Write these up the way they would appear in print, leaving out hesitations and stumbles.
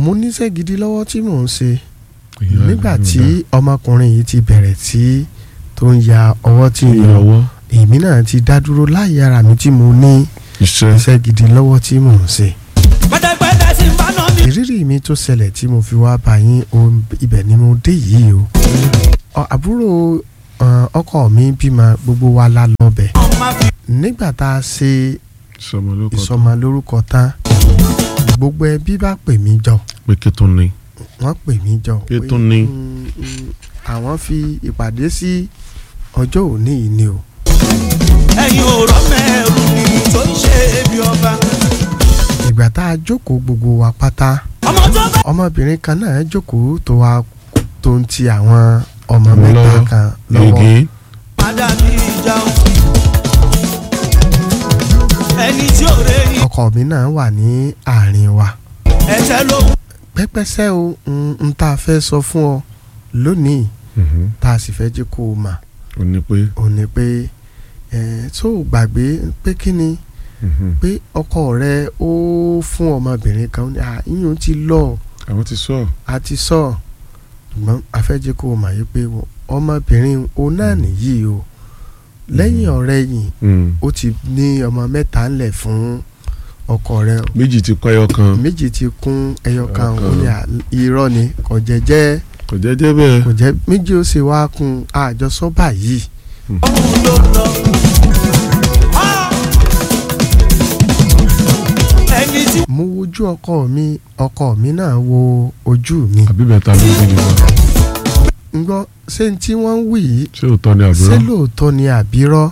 mo níṣẹ́ gidi lọ́wọ́ tí mò ń ṣe nígbà tí ọmọkùnrin yìí ti bẹ̀rẹ̀ tí tó ń ya ọwọ́ tí ń yọ èmi náà ti dá dúró láyé ara mi tí mo ní iṣẹ́ gidi lọ́wọ́ tí mò ń ṣe. ìrírí mi tó ṣẹlẹ̀ tí mo fi wá bá yín ibẹ̀ ni mo dé yìí o. àbúrò ọkọ mi bímọ gbogbo wa la lọ bẹ̀. nígbà tá a ṣe ìsọmọlórúkọ tán gbogbo ẹbí bá pè mí jọ. pé kí tó ní. wọ́n pè mí jọ. kí tó ní. àwọn fi ìpàdé sí ọjọ́ òní yìí ni o. ẹ̀yin ò rọ́ mẹ́rù ni tó ń ṣe bí ọba. ìgbà tá a jókòó gbogbo wa pátá ọmọbìnrin kan náà jókòó tó ń ti àwọn ọmọ mẹ́ta kan lọ́wọ́. Adàbí ìjà ẹni tí ò rẹ̀ yìí. ọkọ mi náà wà ní àárín wa. ẹ̀ṣẹ̀ ló. pẹ́pẹ́sẹ́ o n tá a fẹ́ sọ fún ọ lónìí tá a sì fẹ́ jẹ́ kó o mà. ó ní pé tó o gbàgbé pé kí ni pé ọkọ rẹ ó fún ọmọbìnrin kan ní ìyún ti lọ. àwọn ti sọ. a ti sọ ṣùgbọ́n a fẹ́ jẹ́ kó o mà yí pé ọmọbìnrin o náà nìyí o lẹ́yìn ọ̀rẹ́ yìí ó ti ní ọmọ mẹ́ta ńlẹ̀ fún ọkọ rẹ. méjì ti kún ẹyọ kan. méjì ti kún ẹyọ kan ó ní irọ́ ni kò jẹ́jẹ́. kò jẹ́jẹ́ bẹ́ẹ̀. kò jẹ́ méjì ó sì wá kún àjọsọ báyìí. mo wojú ọkọ mi náà wo ojú mi. àbí bẹ́ẹ̀ ta ló ń gbé wọn. ń gbọ́ ṣé n tí wọ́n ń wí yìí. ṣé òótọ́ ni àbírọ́. ṣé lóòótọ́ ni àbírọ́.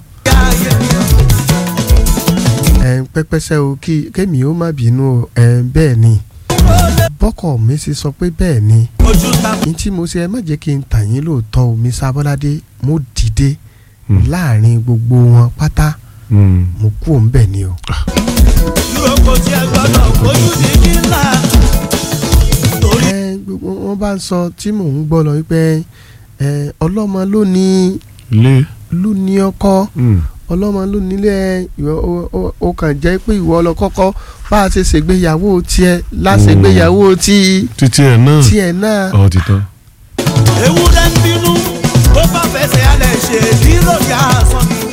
pẹ́pẹ́sẹ́ o kémi ó má bínú bẹ́ẹ̀ ni bọ́kọ̀ mi sì sọ pé bẹ́ẹ̀ ni ní tí mo ṣe ẹ má jẹ́ kí n tàn yín lóòótọ́ o Mr. Abọ́ládé mo dìde láàrin gbogbo wọn pátá mo kú òun bẹ́ẹ̀ ni o. wọ́n bá ń sọ tí mò ń gbọ́ lọ wípé ọlọ́mọ ló ní ọkọ ọlọ́mọ ló nílé ó kàn jẹ́ pé ìwọ lọ kọ́kọ́ bá a ṣe ṣègbéyàwó tiẹ̀ láṣègbéyàwó tiẹ̀ náà. ọ̀ ti tán. ewúrẹ́ ń bínú ó bá fẹsẹ̀ alẹ́ ṣe nílò yá sàn ni.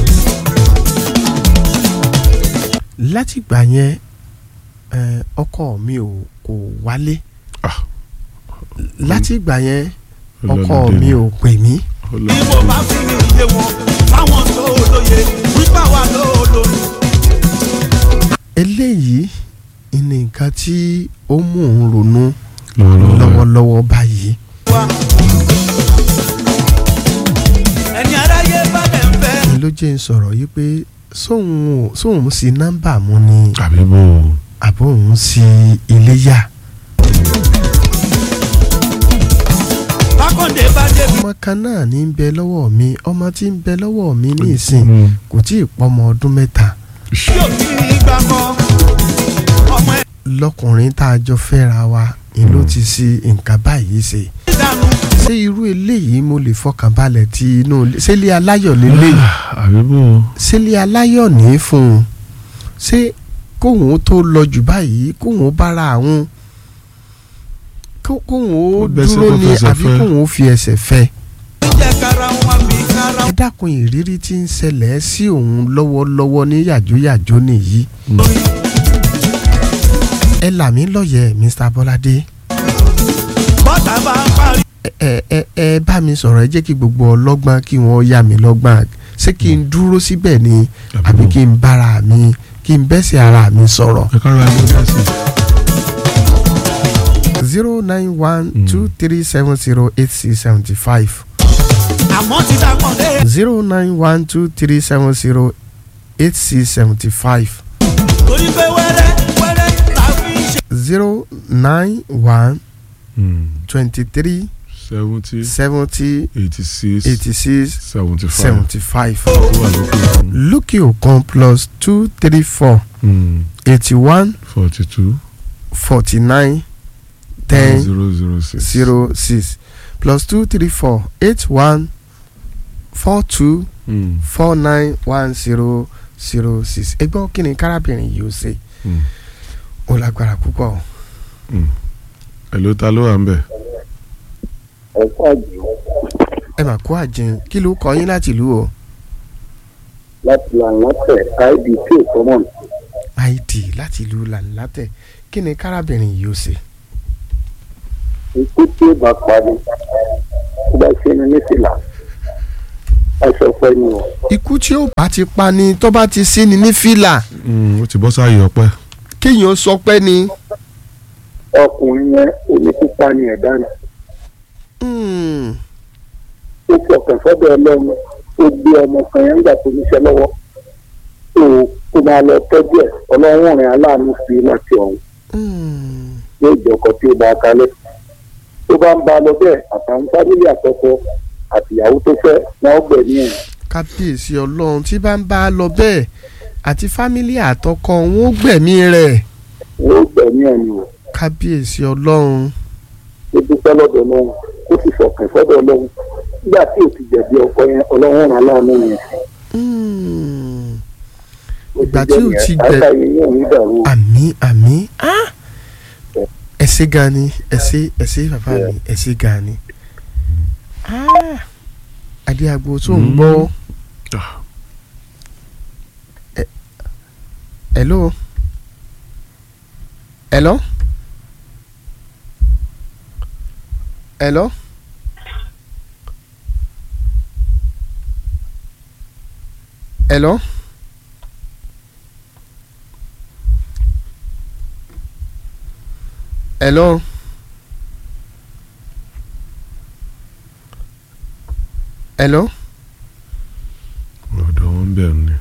látìgbà yẹn ọkọ mi kò wálé látìgbà yẹn ọkọ mi ò pè mí. bí mo bá fi ní iye wọn fáwọn tó lóye wípé wà lóòlórí. eléyìí ni nǹkan tí ó mú òun ronú lọ́wọ́lọ́wọ́ báyìí. ẹni aráyé bá lẹ̀ ń fẹ́. ló jẹ́ ń sọ̀rọ̀ yìí pé sóun sí nọ́mbà mu ni àbó òun sí ilé yá. ọmọ kan náà ní ń bẹ lọ́wọ́ mi ọmọ tí ń bẹ lọ́wọ́ mi ní ìsìn kò tí ì pọ́mọ ọdún mẹ́ta. lọkùnrin tá a jọ fẹ́ra wa ni ló ti sí nǹkan báyìí ṣe. ṣé irú eléyìí mo lè fọkàn balẹ̀ tí inú ṣẹlẹ aláyọ̀ lélẹ́yìí ṣẹlẹ aláyọ̀ ní fún un ṣé kóhun tó lọ jù báyìí kóhun bára àwọn kóhun ó dúró ní àbí kóhun ó fi ẹsẹ̀ fẹ́. ẹ dákun ìrírí tí ń ṣẹlẹ̀ sí òun lọ́wọ́lọ́wọ́ ní yàjóyàjó nìyí. ẹ là mí lọ́yẹ̀ Mr. Abọ́ládé. bọ́tà bá ń parí. ẹ bá mi sọ̀rọ̀ ẹ jẹ́ kí gbogbo ọlọ́gbọ́n kí wọ́n yá mi lọ́gbọ́n ṣé kí n dúró síbẹ̀ ni àbí kí n bára mi kí n bẹ́sẹ̀ ara mi sọ̀rọ̀. 09123708675. àmọ́ ti dàgbọ́n dé. 09123708675. torí pé wẹ́rẹ́ la fi ń ṣe. 091 23 70 86 75. lókè òkun plus 234 81 49 10 06 plus 234 81 42 49 1006. ẹgbọ́n kí ni kárábìnrin yìí ó ṣe ó lágbára púpọ̀. Hello, ta ló wà ń bẹ̀? ẹ̀kọ́ àjò ẹ mà kó àjẹun kí ló kọ yín láti ìlú o. láti làǹlàtẹ̀ id tí ò kọ́mọ̀ id láti ìlú làǹlàtẹ̀ kí ni kárábìnrin yìí ó ṣe. ikú tí ó bá parí tó bá ṣe ní nífìlà aṣọ pẹ́ ni o. ikú tí ó bá ti pa ni tó bá ti sí ni ní fìlà Ó ti bọ́ sáàyè ọpẹ́. kéèyàn ó sọ pé ni. ọkùnrin yẹn onípípa ni ẹ̀dá ni ó fọkàn sọ́dọ̀ ọlọ́run ó gbé ọmọ kan yẹn nígbà tó níṣẹ́ lọ́wọ́ tó máa lọ tọ́jú ẹ̀ ọlọ́run rìn aláàánú sí i láti ọ̀hún yóò jẹ́ ọkọ tí ó bá kalẹ̀ tó bá ń bá a lọ bẹ́ẹ̀ àtàwọn fámìlì àtọkọ àtìyàwó tó fẹ́ wọn gbẹ̀mí ẹ̀. kábíyèsí ọlọ́run tí bá ń bá a lọ bẹ́ẹ̀ àti fámílì àtọkọ wọn ó gbẹ̀mí rẹ̀. wọ́n gbẹ̀mí ẹ̀ ni o. kábíyèsí ọlọ́run. ó dúpẹ́ lọ́dọ̀ ọlọ́run ó sì fọkàn sọ́dọ̀ ọlọ́run nígbà tí ò ti jẹ̀bi ọkọ yẹn ọlọ́run ràn aláàánú yẹn. ìgbà tí ò ti gbẹ àmín ẹ ṣé gan ni ẹ ṣé bàbá mi ẹ ṣé gan ni. Adéagbo tó ń gbọ́. Hello. Hello. Hello. Hello. Hello. Hello. Ọ̀dọ̀ wọn bẹ̀rù ni.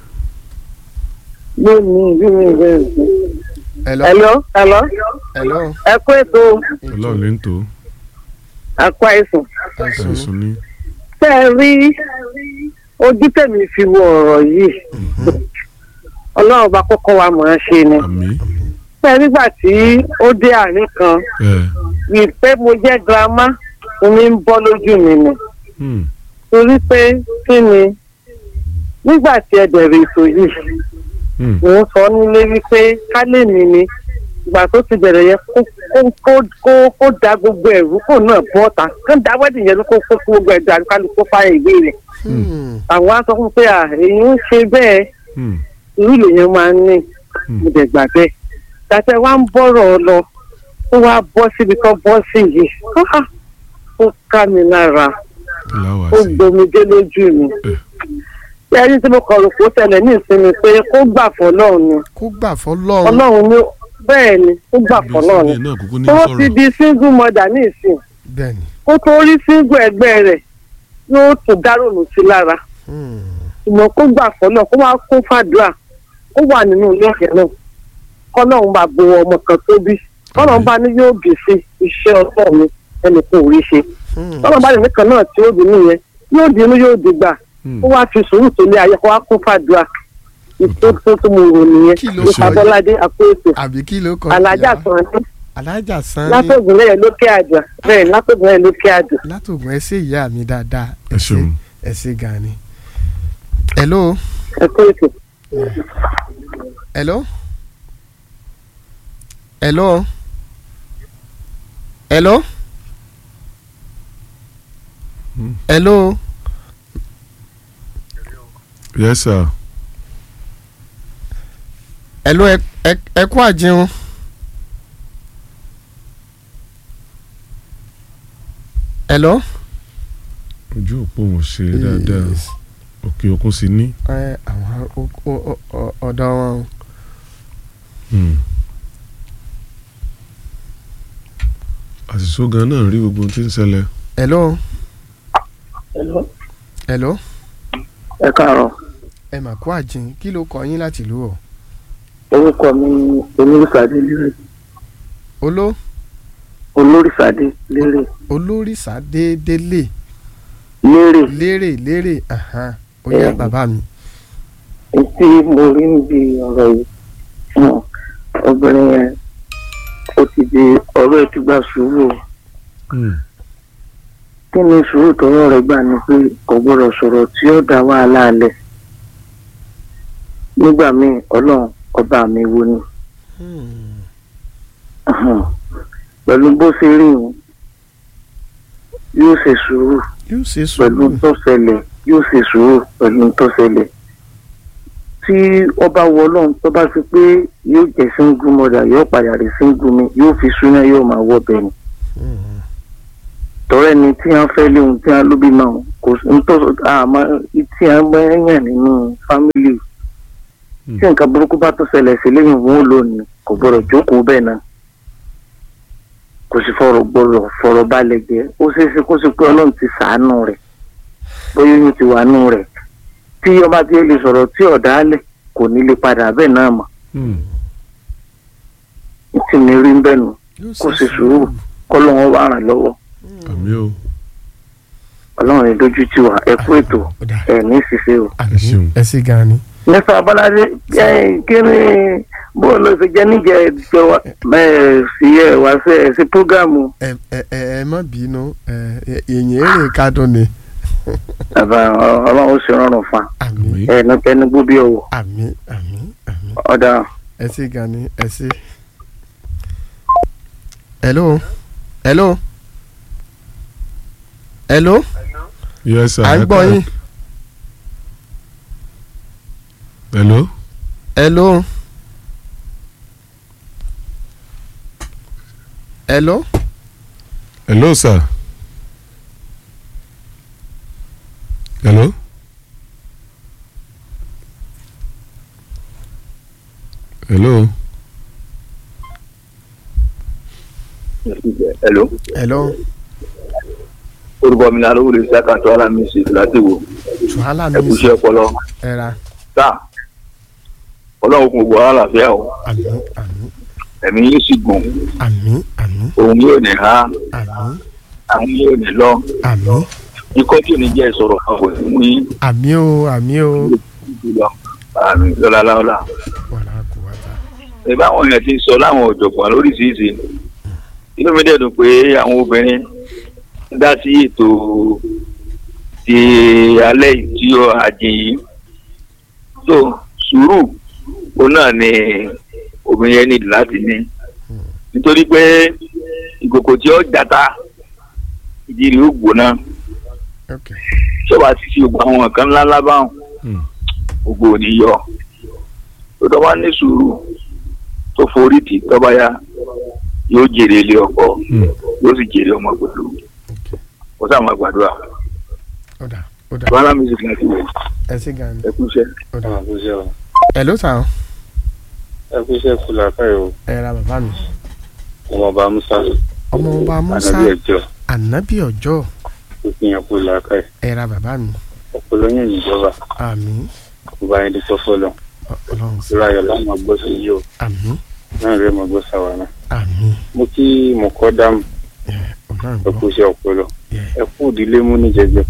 Hello. Hello. Hello. Ẹ kú ètò Ọlọ́run ní tò. àpá ẹ̀sùn. Ẹ̀sùn ní. Ṣé ẹ rí ojú tèmi fi wo ọ̀rọ̀ yìí? Ọlọ́run bá kọ́kọ́ wa mọ̀ ọ́n ṣe ni. Àmín. Ṣé ẹ nígbà tí ó dé àárín kan, wí pé mo jẹ́ girama, omi ń bọ́ lójú mi ni. Torí pé kí ni nígbà tí ẹ bẹ̀rẹ̀ ètò yìí, mò ń sọ nílé wípé kálẹ̀ mi ni ìgbà tó ti bẹ̀rẹ̀ yẹn kó da gbogbo ẹ̀rú kò náà bọ́ ta kó da wẹ́dì yẹn ló kó gbogbo ẹ̀dá kálukú fáyà ìwé rẹ̀. Àwọn á sọ fún pé èyí ń ṣe bẹ́ẹ̀ irú lèèyàn máa ń ní ìdẹ̀gbà bẹ́ẹ̀. Tàtẹ́ wá ń bọ̀rọ̀ lọ ó wá bọ́ síbi tó bọ́ sí yìí ó ká mi lára ó gbomidé lójú mi. Ẹni tí mo kọ̀ rò kó tẹ̀lé ní ìsinmi pé kó gbà fọlọ́run ni. Kó gbà fọlọ́run. Ọlọ́run ni bẹ́ẹ̀ ni kó gbà fọlọ́run ni. Tó ti di single mother ní ìsìn. Bẹ́ẹ̀ni. Kó tó rí single ẹgbẹ́ rẹ̀ yóò tún dárònù sí lára. Ìmọ̀ kó gbà fọlọ́run kó wá kún fàdúrà kó wà nínú ilé ẹ̀kẹ́ náà. Kọ́lọ́run bá bo ọmọ kan tó bí. Kọ́lọ́run bá ní yóò bì sí iṣẹ́ ọ̀tọ̀ mi ẹnì kò rí ṣe. Kọ́lọ́run bá ní nìkan náà tí ó bì nìyẹn yóò dínú yóò dìgbà. Ó wá fi sùúrù tó lé ayé kó wá kún fàdúrà ìtòkùn tó mo rò nìyẹn ìfàbọ́ládé àpòètò alájà sanni alájà sanni látògùn lẹ́yìn lókè àdùn bẹ́ẹ̀ látògùn lẹ́yìn lókè àdùn. látògùn ẹ ṣé ìyá mi dáadáa ṣeun. ẹ ṣé gan ni. Hello. àpòètò. Hello. Hello. Hello. Hello. Yes sir. Hello ẹ kú àjẹun. Hello. Ojú òpó wọn ṣe dáadáa òkè òkun sì ní. Àwọn ọ̀dọ́ wọn. Àṣìṣó gan náà rí gbogbo ohun tí ń ṣẹlẹ̀. Hello. Hello. Hello. Ẹ káàárọ̀. Ẹ mà kú àjẹun kí ló kọ yín láti ìlú o. Orúkọ mi Olóríṣàdé lérè. Olóríṣàdé lérè. Olóríṣàdé délé. Lérè ó yá bàbá mi. Tí mo rí níbi ọ̀rọ̀ yìí obìnrin yẹn ó ti di ọ̀rọ̀ ẹ̀ ti gba sùúrù. Kí ni sùúrù tọrọ rẹ̀ gbà ni pé kò gbọdọ̀ sọ̀rọ̀ tí ó dá wàhálà alẹ̀. Nígbà míì Ọlọ́run ọba mi wo ni. pẹ̀lú bó ṣe rí wọn yóò ṣe sùúrù yóò ṣe pẹ̀lú sùúrù. tó ṣẹlẹ̀ yóò ṣe sùúrù pẹ̀lú tó ṣẹlẹ̀ tí ọba wọ ọlọ́run tó bá fi pé yóò jẹ́ single mother yóò padà rí single mi yóò fi súná yóò máa wọ bẹ́ẹ̀ ni tọ́rẹ́ ni tí wọ́n fẹ́ léwu tí wọ́n ló bí máa kò ń tó àmọ́ tí wọ́n bá yàn nínú fámìlì tí nǹkan burúkú bá tó ṣẹlẹ̀ sí lẹ́yìn wọn ò lónìí kò gbọ́dọ̀ jókòó bẹ́ẹ̀ náà kò sì fọ̀rọ̀ balẹ̀ jẹ́ ó ṣeé ṣe kó sì pé ọlọ́run ti ṣàánú rẹ̀ bóyá oyún ti wà nù rẹ̀ tí ọba tí ó lè sọ̀rọ̀ tí ọ̀dà alẹ̀ kò ní lè padà bẹ́ẹ̀ náà mọ̀ tí mi rí bẹ́ẹ̀ nù kó sì sùúrù kọ́ lọ́wọ́ wà ràn lọ́wọ́ àmì o. ọlọ́run ní dójú tì wá ẹ kú ètò ẹ ní ṣiṣẹ́ o. ṣeun. ẹ sí gan ni. nípa abọ́ládé kí ni bóòlù ṣe jẹ́ níjẹ́ ìjọba sí ẹ wá sí prógámù. ẹ má bínú èyàn èrè kádùn ni. bàbá ọlọ́run ó ṣe rọrùn fún àmín ẹnu gbóbi ọ̀wọ̀. àmín àmín àmín. ọ̀dà. ẹ sí gan ni ẹ sí. hello hello hello. yes sir. à ń gbọ́ yín. hello. hello. hello. hello sir. hello. hello. hello. hello. orúkọ mi ni alówó lè ṣe àkàtọ́ alámi ṣe láti wò tuhala mi ẹkú iṣẹ́ ọpọlọ ẹra. tá ọlọ́run kò gbọ́ àlàáfíà o àmín àmín ẹ̀mí yóò sì gùn àmín àmín òun yóò ní ha àmín àwọn yóò ní lọ àmín ikọ́ tí ò ní jẹ́ ìsọ̀rọ̀ kan kò ní mú yín àmín o àmín o. lọ àmì lọ́láláọ́lá. wàlá kò wá ta. ìbá àwọn èèyàn ti sọ láwọn ọ̀jọ̀gbọ́n lóríṣiríṣi inú mi dẹ̀ dùn pé àwọn obìnrin ń dá sí ètò ti alẹ́ yìí tí ó àjìn yìí so sùúrù òun náà ni obìnrin yẹn nílò láti ní nítorí pé ìkòkò tí ó jàta ìdí rẹ̀ ó gbóná tí ó bá ti fi ògbà àwọn nǹkan ńláńlá báwọn gbogbo ò ní yọ tó tọ́ bá ní sùúrù tó forí tì tọ́ bá yá yóò jèrè ilé ọkọ yóò sì jèrè ọmọ pẹ̀lú ó sáà máa gbàdúrà. wàhálà music láti wẹ̀ ẹ sí gan ni. ẹ kú iṣẹ́. ẹ ló sàn. ẹ kú iṣẹ́ kúlà káyọ̀. ẹ ra bàbá mi. ọmọọba musa. ọmọọba musa ànábì ọjọ́. ìpínyàn kúlà káyọ̀. ẹ ra bàbá mi. ọpọlọ yẹn níjọba. àmín. ọba yẹn di sọfọlọ. Ọlọ́run sí. ìrayọ̀ láwọn gbọ́ sí yìí o. àmín. náà rẹ̀ mọ̀ gbọ́ sáwà náà. àmín. mo kí mo kọ́ dáàmú. ẹ kú iṣẹ́ ọpọlọ. ẹ kú ìdílé mú ní jẹjẹ.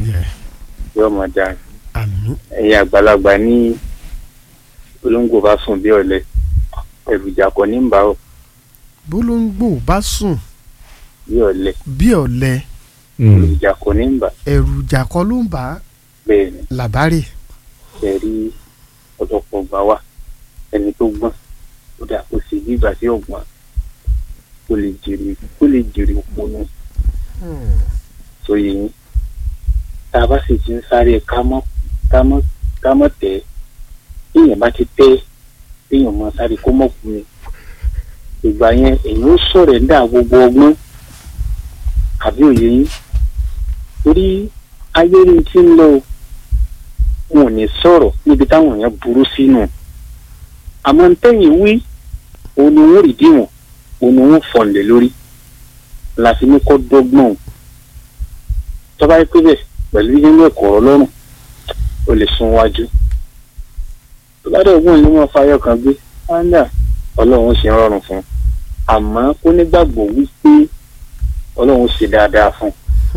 yóò máa dáa. àmín. ẹ̀yin àgbàlagbà ní olóńgbò bá sùn bí ọ̀lẹ ẹ̀rù ìjà kọ́ ní ń bá ọ. bólóńgbò bá sùn bí ọ̀lẹ. bí ọ̀lẹ. ẹ̀rù ìjà kọ́ ní ń bá. ẹ̀rù ìjà kọ́ ló ń bá. bẹ́ẹ̀ ni. làbárè. ẹ̀rí ọ̀dọ́pọ̀ gbà wá ẹni tó gbọ́n ó dà kó sì bí ìgbà tí ó gbọ́n kó lè jèrè òpónú. sọ yìí tá a bá sì ti ń sáré ká mọ́ tẹ̀ èèyàn bá ti tẹ́ èèyàn máa sáré kó mọ̀ kú ni ìgbà yẹn èèyàn ó sọ̀rọ̀ ẹ̀ ń dà gbogbo ọgbọ́n àbí òye yín torí ayé rí ti ń lọ wọn ò ní sọ̀rọ̀ níbi táwọn èèyàn burú sínú àmọ́ ń tẹ̀yìn wí òun ni wọ́n rí díwọ̀n òun ni wọ́n fọ̀ǹdẹ̀ lórí láti ní kọ́ dọ́gbọ́n tọ́ba yẹ pé bẹ́ẹ̀ pẹ̀lú nínú ẹ̀kọ́ ọlọ́run ó lè sún wájú tó bá dọ̀gbọ́n ló mọ̀ fáyọ̀ kan gbé wáńdà ọlọ́run ṣe ń rọrùn fún un àmọ́ kó nígbàgbọ́ wípé ọlọ́run ṣe dáadáa fún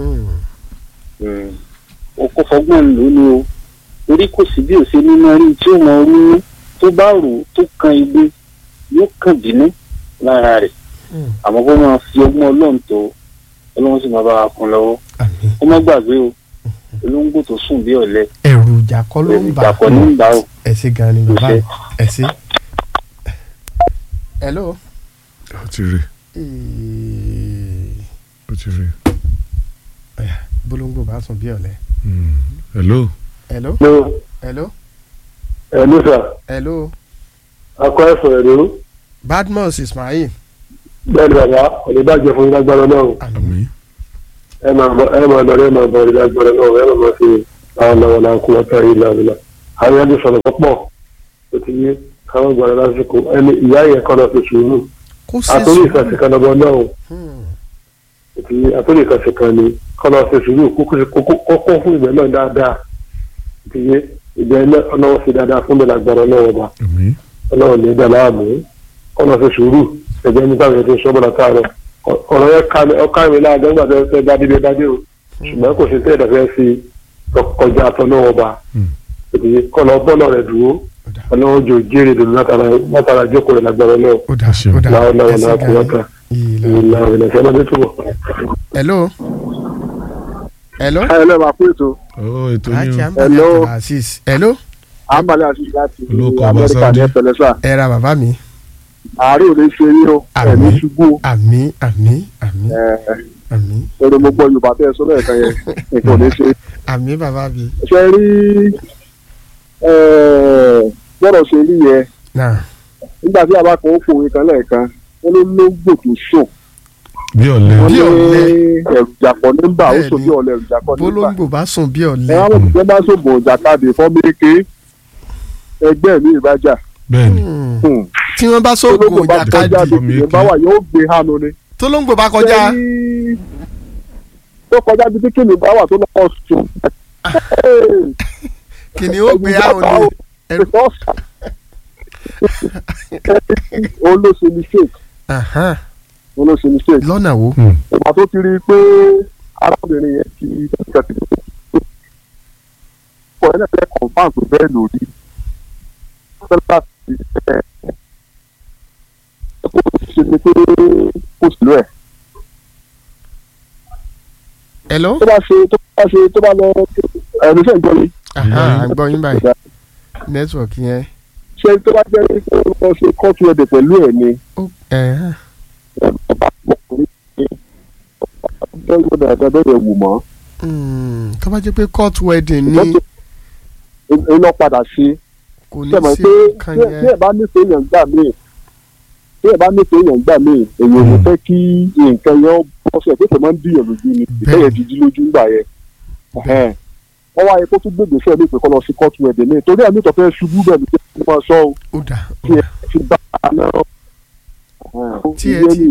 un ó kó fọgbọ́n lò ní o orí kò sí bí òṣèlú nínú rí tí ó mọ orí tó bá rò tó kan igbó yóò kàn bínú lára rẹ̀ àmọ́ kó máa fi ọgbọ́n ọlọ́run tó ọlọ́run sì máa bá wa kún lọ́wọ́ ó má gbàgbé o olóńgbò tó sùn bí ọ̀lẹ. ẹ̀rù ìjà kọ́ ló ń bà. ẹ̀rù ìjà kọ́ ló ń bà o. ẹ ṣé gan ni bàbá ẹ ṣé. hello. ó ti rí. ó ti rí. bolongo bá sùn bí ọ̀lẹ. hello. hello. hello. hello. hello sir. hello. akọ ẹ̀fọ́ ẹ̀rọ. Badmus Ismail. bẹ́ẹ̀ni bàbá ọ̀lẹ́dàjẹ́ fún ìdágbára náà. àmín. ẹ máa lọ ẹ máa bọ̀ ìdágbára náà ẹ máa fi àwọn làwọn náà kú ọ̀tá yìí làbílà. àwọn ẹni sọ̀rọ̀ pọ̀ ó ti yé káwọn gbọ́dọ̀ lásìkò ẹni ìyá yẹn kọ́ lọ sí sùúrù. àtúndì ìfẹsẹ̀ kan lọ́bọ náà ó ti yé àtúndì ìfẹsẹ̀ kan ni kọ́ lọ sí sùúrù kókó fún ìgbẹ́ náà dáadáa ó ti yé ìgbẹ́ náà ọlọ́wọ́ sí dáadáa fún mi lágbára náà wọ́n bá ọlọ́wọ́ ní ìdá láàmú kọ́ lọ sí sùúrù ẹgbẹ́ nígbà yẹn tó sọ́bọ̀lá káàrọ̀ ọ̀rọ̀ yẹn ọ̀ká mi láàdọ́ nígbà tó fẹ́ bá dídé dájú o ṣùgbọ́n kò sí tẹ́ ẹ̀dá fẹ́ fi kọjá àtọ̀ náà wọ́n bá kọ́ lọ bọ́ọ̀lù rẹ̀ dúró ọlọ́wọ́ jò jèrè dùn látara jókòó rẹ̀ lágbára náà láwọn náà kú wọ́ta ìlànà ìlẹ̀fẹ́ ọmọdé túbọ̀. hello. hello. hello máa fún ètò. ètò ní o. hello. hello. àmàlẹ́ àti láti olóko amẹ́ríkà ní ẹ̀fẹ̀lẹ́sà. ẹ ra bàbá mi. ààrẹ ò lè ṣe yín o ẹ̀mí ṣubú. àmín. ẹ̀rọ mo gbọ́ yorùbá tẹ́ ẹ sọ lẹ́ẹ̀kan yẹn nǹkan ò ní ṣe. àmín bàbá mi. ṣe rí gbọ́dọ̀ ṣe rí yẹn nígbà tí a bá kàn ó fòwe kan lẹ́ẹ̀kan wọ́n ló lóńgbò tó sùn. bí ọ̀lẹ. bí ọ̀lẹ. ẹ̀rù jàpọ̀ nígbà ó sùn bí ọ̀lẹ ẹ̀rù jàpọ̀ nígbà. bólóńgbò bá sùn bí ọ̀lẹ. ẹ̀rọ àwọn òṣìṣẹ́ bá sògbò jàkadì fọ́mẹ́kẹ́ ẹgbẹ́ mi ìbájà. bẹ́ẹ̀ni. tí wọ́n bá sògbò jàkadì ìbáwá yóò gbé hánu ni. tólóńgbò bá kọjá. tó kọjá bí kíkìnì bá wà tó lọ́kọ̀ sùn. kìnìún ó gbé hánu ni. olóṣèlú shake. olóṣèlú shake. lọ́nà wo. ìgbà tó ti rí i pé arábìnrin yẹn ti tẹ̀sí pọ̀ ẹ̀ náà fẹ́ confam tó bẹ́ẹ̀ lòdì. fẹ́lá ti kó ṣe ni pé kó sì lọ ẹ̀. hello. tó bá lọ ẹ̀rù fẹ́ gbọ́ mi. àgbọ̀ yín báyìí nẹ́tíwọ̀kì yẹn. ṣé tó bá jẹ́ pé ó ṣe kọ́ọ̀tù ẹ̀dẹ̀ pẹ̀lú ẹ̀ ni. tó bá jẹ́ pé court wedding ni. iná padà sí. kò ní sí kan yẹn. tí ẹ bá nífẹ̀ẹ́ èèyàn gbà míì èèyàn ò fẹ́ kí nǹkan yẹn bọ́ sí ẹ̀ pé kò máa ń dìyàn lójú ni ìfẹ́yẹ̀ jíjí lójú ńgbà yẹn. wọ́n wáyé kó tún gbègbè fẹ́ẹ́ mi pé kọ́ lọ sí court wedding ní torí àmì ìtọ́fẹ́ ṣubú bẹ́ẹ̀ ni kí wọ́n sọ ọ́ tí ẹ ti bá a náà tí ẹ ti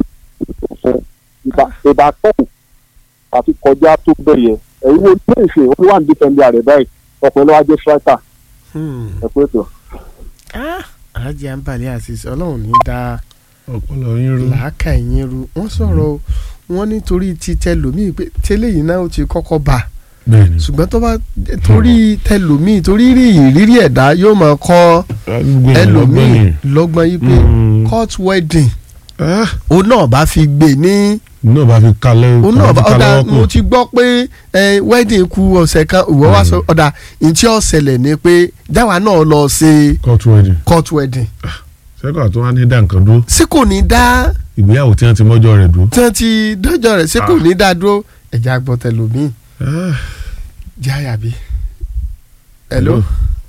ìbátan àti kọjá tó bẹ̀yẹ ẹ̀yin wo ní ìṣe ó wà ní dípẹ́ndì rẹ̀ báyìí ọ̀pọ̀ ló wá jẹ́ striker ẹ̀ pé tó. alájí àǹbálẹ̀ àṣìṣe ọlọ́run ní dá ọpọlọ yín rú làákà yín rú wọ́n sọ̀rọ̀ wọ́n nítorí ti tẹlòmíì pé tẹ́lẹ̀ yìí náà ó ti kọ́kọ́ bá ṣùgbọ́n tó bá torí tẹlòmíì torí ìrírí ẹ̀dá yóò máa kọ́ ẹlòmíì lọ́gbọ́n yìí pé court wedding òun náà bá fi gbé ní. náà bá fi kalẹ̀ òun náà bá ọ̀dà mo ti gbọ́ pé wedding kù ọ̀sẹ̀ kan ìwọ wá sọ ọ̀dà ìtí ọ̀sẹ̀lẹ̀ ni pé jáwa náà lọ ṣe court wedding. sẹ́kọ̀ tó wá ní dá nǹkan dúró. ṣé kò ní dá. ìgbéyàwó tí wọ́n ti mọ́jọ́ rẹ̀ dúró. tí wọ́n ti dọ́jọ́ rẹ̀ ṣé kò ní dá dúró ẹ̀já gbọ́ tẹlòmíì. jáyà bí. hello.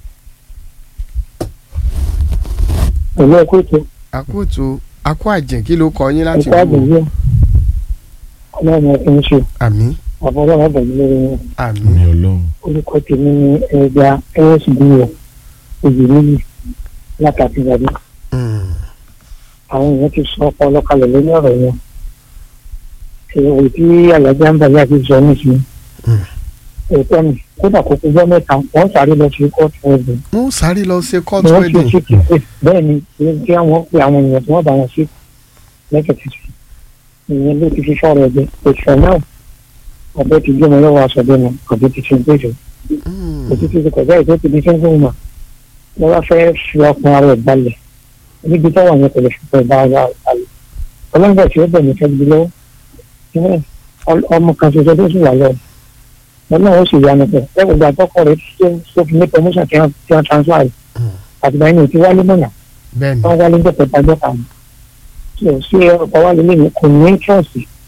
ẹ̀lú ẹ̀kú ètò. àkóòtò akó àjẹ́ kí ló kọ yín láti wò. ẹ̀kú àjẹ́ ọlọ́run ẹ̀kú ń ṣe. àmín. àbọ̀dọ̀ àbẹ̀lẹ̀ lórí wọn. àmín ọlọ́run. orúkọ tèmi ní ẹja ẹ̀ẹ́sìdúró òjì níbi látàkì ìgbàdí. àwọn èèyàn ti sọ ọpọlọ kalẹ̀ lórí ọ̀rọ̀ yẹn. èyí tí alájà ń bàjẹ́ àti sọ nísìnyí. ètò mi kódà kó kújọ́ mẹ́ta wọ́n sáré lọ sí court wedding. wọ́n sáré lọ sí court wedding. bẹ́ẹ̀ ni kí wọ́n pe àwọn èèyàn tí wọ́n bá wọn sí lẹ́kẹ̀tì ìyẹn ló ti fi sọ̀rọ̀ ẹ̀jẹ̀ òṣìṣẹ́ náà ọ̀bẹ ti gbé ọmọ lọ́wọ́ aṣọ bẹ́ẹ̀ náà ọ̀bẹ ti fi gbèsè òtítí ti kọjá ìtọ́ ti di sẹ́ńgùn mà wọ́n wá fẹ́ fi ọkùnrin ara ẹ̀ balẹ̀ níbi táwọn yẹn kò lè fi pẹ̀ bá ara balẹ̀ ọlọ́gbà tí ó bẹ̀ ní fẹ́ẹ́ lọ́wọ́ ọmọ kan ṣoṣo tó sì wà lọ́wọ́ ọlọ́run ó sì yanu pẹ̀ ẹ gbogbo àtọ́kọ̀ rẹ̀ tó fi ní promotion tí wọ́n transfer rẹ̀ àtìgbà yẹn ti wálé mọ̀nà wọ́n wálé jọ̀pẹ̀ tajọ́ kan sí ọkọ̀ wálé lẹ́yìn kò ní interest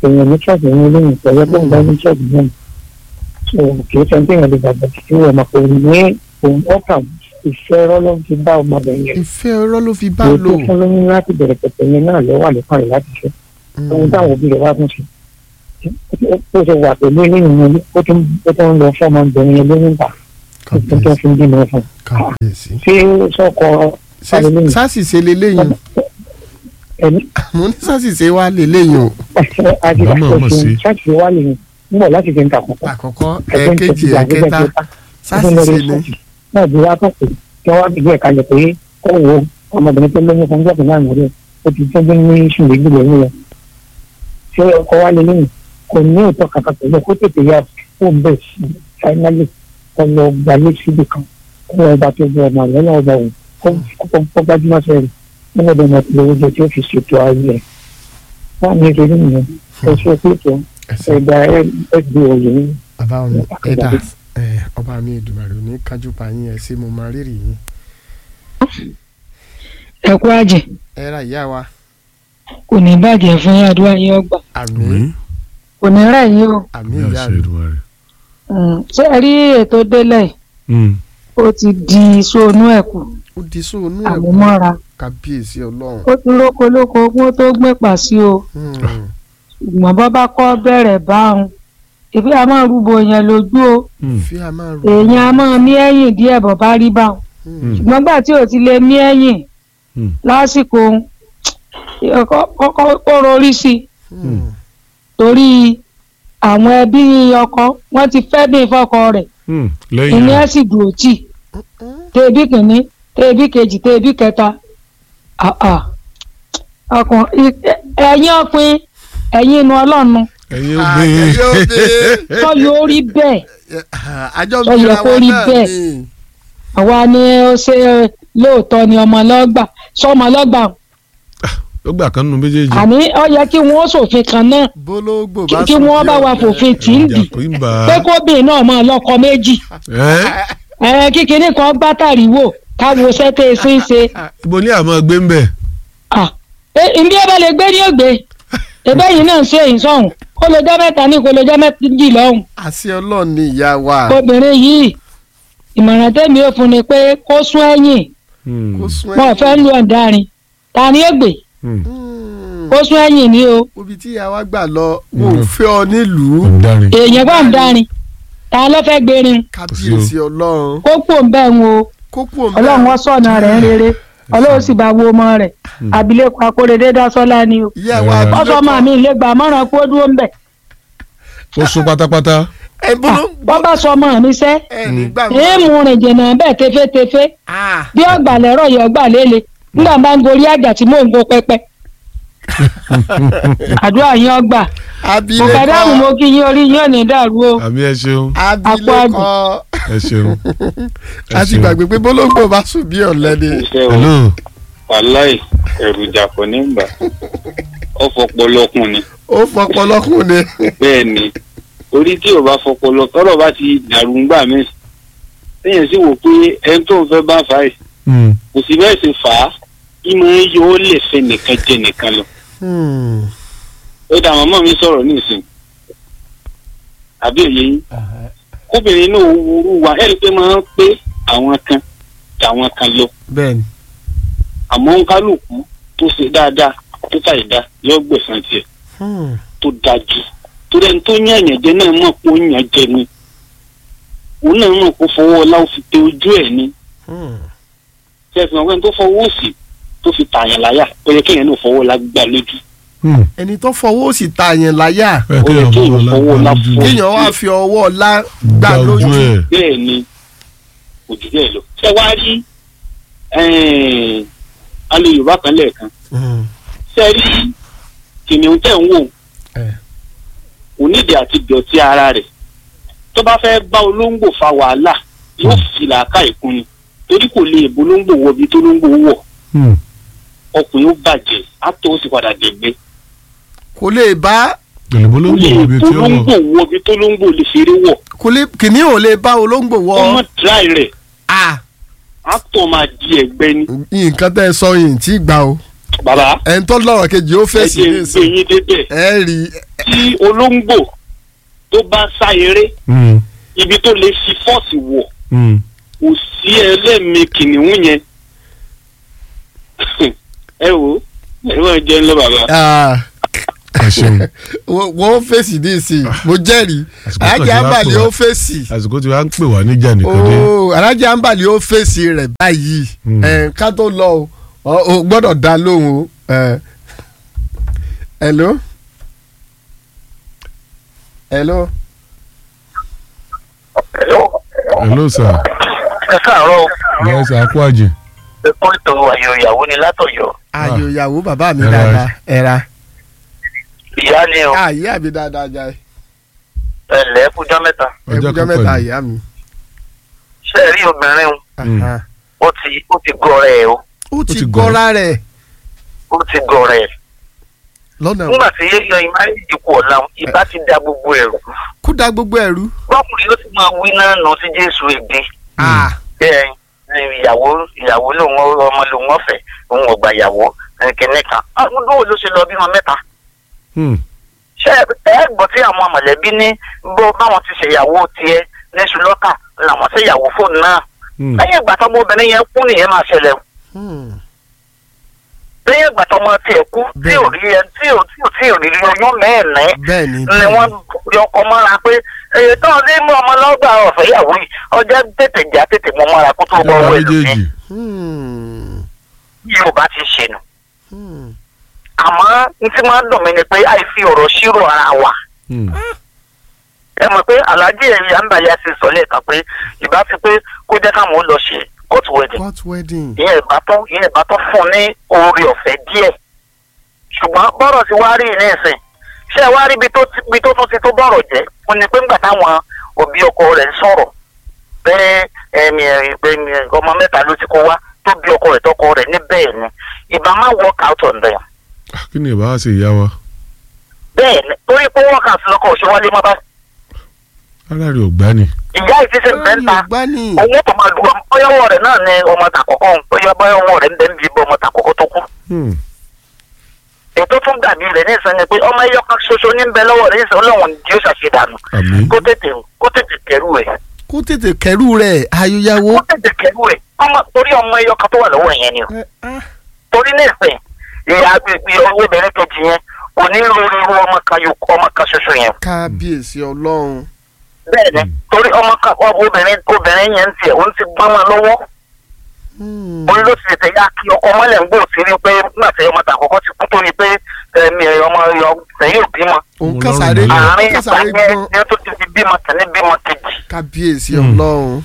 yẹn ní ṣọ́ọ̀bù yẹn lóyún ìpẹ́yẹ tó ń bá ní ṣọ́ọ̀bù yẹn so kì í ṣe ń tẹ̀yàn lè gbàgbọ́ títí wọ́n máa pè ní òun ọkà ìfẹ́ ọ̀rọ̀ ló fi bá ọmọbìnrin yẹn. ìfẹ́ ọ̀rọ̀ ló fi bá lò. èyí tó fún lóyún láti bẹ̀rẹ̀ pẹ̀pẹ̀ yẹn náà ló wà lọ́kàn rẹ̀ láti ṣe ohun táwọn òbí rẹ̀ wá fún ṣe ó ṣe wà pẹ̀lú eléyìí ni ó tún ń lọ fún ọmọbìnrin yẹn lóyún ta ó tún fi ń bímọ fún un. ṣé sọ́kọ sásìse leléyìn mo ní sásìse wá leléyìn o. sásìse wá lè nígbà láti fi ń ta àkọ́kọ́ ẹ̀ẹ́kejì ẹ̀kẹta sásìse ni. náà bí wàá tó pé kí wọ́n bí díẹ̀ kalẹ̀ pé kó wo ọmọbìnrin tó lóyún fún jọ́pọ̀ náà lórí ó ti tọ́jú ní ṣùgbọ́n ìgbìlẹ̀ ní rẹ̀ ṣé ọkọ wa lè lóyún kò ní òótọ́ kankan pẹ̀lú kó tètè yá fún bẹ́ẹ̀ sí fáínálì kó lọ gbalé síbi kan kó ọba tó gbé ọmọ rẹ̀ lọ́wọ́ ọba òun kó gbájúmọ́ sẹ́rẹ̀ nínú ọdún ọmọ ìlú oúnjẹ tí ó fi ṣètò ayé ẹ̀ wọ́n ní ìrírí nìyẹn ẹ̀ṣọ́ pẹ̀tọ́ ẹ̀dá ẹ̀gbẹ́ òye ní. bàbá mi ẹ̀dá ọba mi Èdùmàrè ní kájú pa yín ẹ sí mo máa rírì yín. ẹ kú àjẹ. ẹ ra ìyá wa. kò ní bàjẹ́ fún yín àdúrà yín ọgbà. àmín. kò ní rẹ̀ yín o. àmín ìyá mi. ṣé ẹ rí ètò délẹ̀ ó ti di sóònù ẹ̀kú. ó di sóònù ẹ̀kú. àmúmọ́ra. kábíyèsí ọlọ́run. ó ti lóko kó tó gbé pàṣẹ o. ṣùgbọ́n bọ́ bá kọ́ bẹ̀rẹ̀ báwọn ìfẹ́ a máa rúbọ yẹn lójú o èèyàn a máa mí ẹ̀yìn díẹ̀ bọ̀ bá rí báwọn ṣùgbọ́n gbà tí ò ti lè mí ẹ̀yìn lásìkò kọ́kọ́ rorí sí i torí àwọn ẹbí ọkọ wọ́n ti fẹ́ bí ìfọkọ rẹ̀ ìní ẹ̀ sì dùn òtì tẹ̀bí kìíní tẹ̀bí kejì tẹ̀bí kẹta ẹ̀yin ọkùnrin ẹ̀yin inú ọlọ́run ẹ̀yin obìnrin kọ́ yóò rí bẹ́ẹ̀ kọ́ yẹ kó rí bẹ́ẹ̀ àwa ni ó ṣe lóòótọ́ ni ọmọ lọ́gbà sọmọ lọ́gbà. ó gbà kan nínú méjèèjì. àní ó yẹ kí wọ́n ṣòfin kan náà kí wọ́n bá wa fòfin tì í bì pé kóbìnrin náà máa lọ́kọ méjì kíkiní kan gbátàrí wò káwo sẹ́tẹ̀ sí í ṣe. ibo ní àmọ́ gbé ń bẹ̀. ìbí ẹ bá lè gbé ní ògbé ebe yìí náà ń ṣe ìsọ̀hún kó lè jẹ́ mẹ́ta ní kó lè jẹ́ méjì lọ́hùn. àṣẹ ọlọ́run ni ìyá wa. obìnrin yìí ìmọ̀ràn tẹ́mi ò fún ni pé kó sún ẹ̀yìn wọn ò fẹ́ lu ọ̀darin ta ni ó gbé kó sún ẹ̀yìn ni o. ibi tí ìyá wa gbà lọ wọn ò fẹ́ ọ nílùú. èèyàn bá ń darin ta ló fẹ́ gbérin. kábíyèsí ọlọ́run. kó pò ń bẹ̀ ń wo ọlọ́run wọn sọ̀nà rẹ̀ ń rere ọlọ́run sì bá wo ọmọ rẹ̀ abilékọ Akóredé Dásọ́lá ni o ọsọ máa mi lè gbà mọ́ràn kó dúró ń bẹ̀. ó sún pátápátá. wọ́n bá sọ ọmọ mi sẹ́ èèmù rìn jìnnà bẹ́ẹ̀ tefetefe bí ọgbà lẹ́rọ̀ yẹ ọgbà lélẹ̀ nígbà máa ń gorí àjà tí mò ń go pẹpẹ. àdúrà yín ọgbà mo fẹ́ dáhùn mo kí yín orí yín ò ní dàrú o. àmì ẹ ṣeun. abilékọ ẹ ṣeun. a ti gbàgbé pé bólógbò bá sùn bí ọ̀lẹ́ ni. wàláì ẹ̀rù ìjàpọ̀ nígbà ó fọpọlọkùn ni. ó fọpọlọkùn ni. bẹ́ẹ̀ ni orí tí ò bá fọpọlọ tọ́rọ̀ bá ti dàrú ńgbà mí lẹ́yìn sí wò pé ẹni tó ń fẹ́ bá fà á kò sí bẹ́ẹ̀ sì fà á ìmọ̀ yóò lè fẹ́ nìkan jẹ nìkan lọ. ó dà màmá mi sọ̀rọ̀ ní ìsìn àbí òye yín kóbìnrin náà wúrú wa ẹ̀rí pé máa ń pé àwọn kan tàwọn kan lọ. bẹ́ẹ̀ni. àmọ́ ń kálukú tó ṣe dáadáa tó ṣàìdá yóò gbẹ̀san tiẹ̀ tó dájú tó dẹ́ni tó yàn yàn jẹ náà mọ̀ pé ó yàn jẹ ni òun náà mọ̀ pé fọwọ́ ọlá ó fi tẹ ojú ẹ̀ ni ṣe é fi hàn pé tó fọwọ́ òsì tó fi tààyàn láyà ó yẹ kéèyàn náà fọwọ́ ọlá gbà lójú. ẹni tó fọwọ́ òsì tààyàn láyà ó yẹ kéèyàn fọwọ́ ọlá fún kéèyàn wá fi ọwọ́ ọlá gbà lójú. bẹ́ẹ̀ ni òjò bẹ́ẹ̀ lọ ṣé wàá rí alẹ́ yorùbá kan lẹ́ẹ̀kan ṣé rí kìnìún tẹ̀ ń wò onídìí àti dọ̀tí ara rẹ̀ tó bá fẹ́ bá olóńgbò fa wàhálà yóò fi làákà ìkún ni torí kò lè bolóńgbò wọ ibi tó lóńgbò wọ̀ ọkùnrin ó bàjẹ́ á tó ó sì padà dẹ̀gbẹ́. kò lè bá olóńgbò wọ ibi tó lóńgbò lè ṣeré wọ̀. kìnìún ò lè bá olóńgbò wọ. ọmọ tíráì rẹ̀ á tó máa di ẹ̀gbẹ́ ni. nǹkan tẹ́ ẹ sọ yìí tí gbà o. bàbá. ẹ̀ ń tọ́ lọ́rọ̀ kejì ó fèsì ní ìsìn. ẹ jẹ́ gbé yín débẹ̀. ẹ rí. tí olóńgbò tó bá sá eré ibi tó lè fi fọ́ọ̀sì wọ̀ kò sí ẹlẹ́mìí kìnìún yẹn. ẹ wo ẹ wọ́n jẹ́ ńlọ bàbá. wọ́n fèsì ní ìsìn mo jẹ́rìí alájà àǹbàlì ó fèsì. àsìkò tí wàá ń pè wá níjà nìkan dé. alájà àǹbàlì ó fèsì rẹ̀ báyìí ká tó lọ o gbọ́dọ̀ dá lóhùn o. hello. hello. hello sir. ẹ káàárọ̀. ẹ sà kú àjẹ. ẹ kó ètò àyò ìyàwó ni látọ̀yọ́. àyò ìyàwó bàbá mi dáadáa ẹ̀ra. ìyá ni o. ìyá mi dáadáa jà ẹ. ẹ lẹ́ ẹkújọ́ mẹ́ta. ẹkújọ́ mẹ́ta ìyá mi. ṣé ẹ rí obìnrin o ó ti gọrẹ ẹ o. ó ti gọra rẹ̀. ó ti gọrẹ ẹ. lọ́nà. nígbà tí yíyan ìmá ìdìkú ọ̀la ìbá ti da gbogbo ẹ̀rù. kó da gbogbo ẹ̀rù. bọ́kùnrin ó ti máa wí náà nù sí Jésù ègbé. ìyàwó lòun ọmọ lòun ọ̀fẹ́ òun ọgbà ìyàwó kìnìún kan. àwọn olówó ló ṣe lọ bímọ mẹ́ta. ṣé ẹ gbọ́ tí àwọn mọ̀lẹ́bí ní bó báwọn ti ṣèyàwó tiẹ̀ ní ṣùlọ́kà làwọn ṣèyàwó fóònù náà. lẹ́yìn ìgbà tó ọmọbìnrin yẹn kú nìyẹn máa ṣẹlẹ̀. lẹ́yìn ìgbà tó ọmọ tiẹ̀ kú tí ò rí oyún mẹ́ẹ̀ẹ́nẹ́ ni wọ́n yọkọ mọ́ra pé èyí tó ń rí mú ọmọ lọ́gbà ọ̀fẹ́ ìyàwó yìí ọjọ́ tètè já tètè mọ́ mọ́ra kó tó bọ́ wẹ̀ lómi. Yorùbá ti ṣe nù. àmọ́ ní tí máa ń dùn mí ni pé àìfi ọ̀rọ̀ ṣírò ara wa. ẹ mọ̀ pé aláàjì ẹ̀rí àǹbàlẹ̀ ti sọ lẹ́ẹ̀kan pé ìbá ti pé kó jẹ́ káwọn lọ ṣe court wedding. ìyẹn ìbá tó fún ní oore ọ̀fẹ́ díẹ̀. ṣùgbọ́n bọ́rọ̀ ti wá rí ní ìsìn ṣé ẹ wá rí ibi tó tún ti tó bọ̀rọ̀ jẹ́ ó ní pé ńgbà táwọn òbí ọkọ rẹ̀ ń sọ̀rọ̀ bẹ́ẹ̀ ọmọ mẹ́ta ló ti kó wá tó bí ọkọ rẹ̀ tọkọ rẹ̀ ní bẹ́ẹ̀ ni ìbá máa work out on them. kí ni ìbá ṣe ìyá wa. bẹ́ẹ̀ ni torí pé work out lọkọ̀ ṣe wálé mọ́ bá. aláàrẹ ò gbá ni. ìyá ìfisẹ̀ bẹ́ńtà owó tó máa dùn ọyọ́wọ́ rẹ̀ náà ni ọmọ tàkọ́kọ́ ọyọ́wọ́ rẹ̀ ń bẹ́ẹ̀ bí ọmọ tàkọ́kọ́ tó kú. ètò tún dàbí rẹ̀ ní ìsìn ni pé ọmọ ẹyọ kan ṣoṣo ní bẹ lọ́wọ́ rẹ̀ ní ìsìn Ọlọ́run tí ó ṣàṣedànù kó tètè kẹrù ẹ̀. kó tètè kẹrù rẹ̀ ayọyàwó. kó tètè kẹrù ẹ̀ torí ọmọ ẹyọ kan tó wà lọ́wọ́ yẹn ni o. torí ní ìsìn ìyá agbègbè obìnrin kejì yẹn onírúurú ọmọ kan ṣoṣo yẹn. kábíyèsí Ọlọ́run. bẹ́ẹ̀ni torí obìnrin yẹn ń tiẹ̀ ó ń ti gbọ́n wọn lọ́wọ́. orí ló ti tètè yá kí ọkọ mọ́lẹ̀ ń gbò sí rí pé nígbà tí ọmọ tàkọ́kọ́ ti kú tó ní pé ọmọ sẹ́yìn ò bímọ. òun kásáré àárín ìgbà yẹn ni ó tó ti fi bímọ tẹ̀lé bímọ kejì. kábíyèsí Ọlọ́run.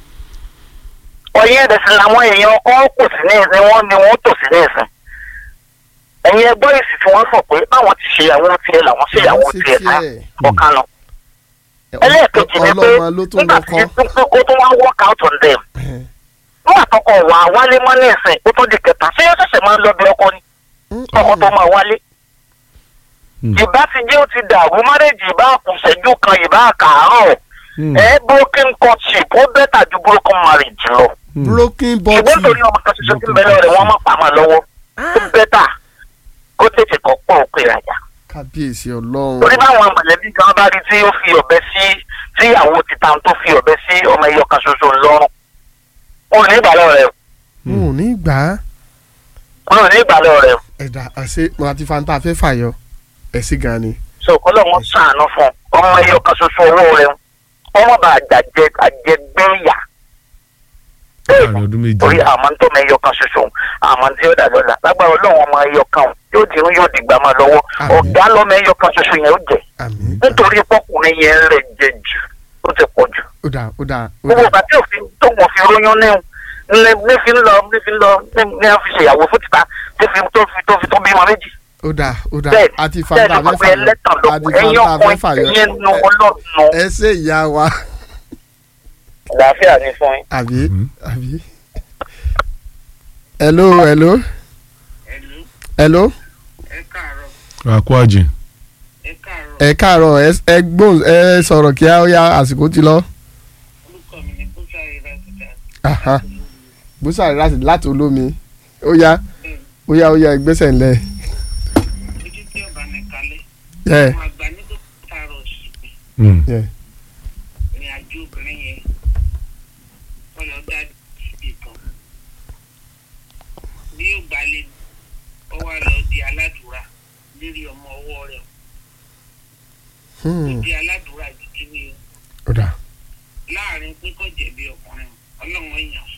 ọyẹ́ ẹ̀dẹ̀sìn làwọn èèyàn ọkọ̀ kò sí ní ìsìn wọn ni wọ́n tò sí ní ìsìn. ẹ̀yin ẹgbẹ́ ìsìn tí wọ́n sọ pé báwọn ti ṣèyàwó tiẹ̀ làwọn ṣèyàwó tiẹ̀ tán ọ̀kan lọ. ẹlẹ́ẹ̀kejì ni pé nígbà tí ó tún wá work out on them. nígbà tọkọ wà wálé mọ́ ní ìsìn ó tó di kẹta ṣé yóò ṣẹ̀ṣẹ̀ máa ń lọ bí ọkọ ni ọkọ tó máa wálé. ìbá ti jẹ́ ó ti dàrú márèjì ìbá àkùnṣẹ́jú kan ìbá àkàárọ̀ broken courtship ó bẹ́tà ju broken marriage lọ. broken body. ṣùgbọ́n torí ọmọ kan ṣoṣo tí ń bẹ lọ́wọ́ rẹ̀ wọ́n máa pa máa lọ́wọ́ ó bẹ́tà kó tètè kọ́ pọ̀ òkè ìrajà. kábíyèsí Ọlọ́run. torí báwọn mọ̀lẹ́bí kan bá rí tí ó fi ọ̀bẹ sí tí àwọn ti tàn tó fi ọ̀bẹ sí ọmọ ẹyọ kan ṣoṣo lọ́rùn wọn ò ní ìgbà lọ́wọ́ rẹ̀. wọn ò ní ìgbà. wọn ò ní ìgbà lọ́wọ́ rẹ̀. ẹ̀dà àṣẹ mo àti fanta fẹ́ fàyọ ẹ̀sìn gan ni. sọ kọ́lọ́ wọn sàánú fún ọmọ ẹyọ kan ṣoṣo owó rẹ̀ ọmọ bá àjẹgbẹ́yà. torí àmọ́ tó mọ ẹyọ kan ṣoṣo àmọ́ tí ó dà lọ́la lágbára Ọlọ́run ọmọ ẹyọ kan yóò dirun yóò dìgbà máa lọ́wọ́ ọ̀gá lọ́mọ ẹyọ kan ṣoṣo yẹn ó jẹ nítorí pọ́kùnrin yẹn rẹ̀ jẹ jù ó ti pọ̀ jù. gbogbo ìgbà tí òfin tó wọ́n fi róyún ní fi ń lọ ní a fi ṣèyàwó fún tìta tó fi tó bímọ méjì. ó dà àti fanta mẹ́fà yọ ẹ ṣe ìyá wa. àlàáfíà ni fún yín. àbí. hello. ẹ káàárọ̀. àkó àjìn. ẹ káàárọ̀ ẹ gbóhùn ẹ sọ̀rọ̀ kí á yá àsìkò ti lọ. orúkọ mi ni búsàrí láti búsàrí láti olómi ó yá ó yá ìgbésẹ̀ ńlẹ̀. ojú tí ọba mi kalẹ̀. Yeah. àwọn àgbà ní tó tààrọ̀ sí Yeah. ìrìn àjò obìnrin yẹn wọ́n lọ dá síbi kan bí yóò gbalẹ̀ ó wá lọ di aládùúrà lérí ọmọ ọwọ́ rẹ̀ ó di aládùúrà gidi ni Ó dà. láàrin pé kò jẹ̀bi ọkùnrin ọlọ́run èèyàn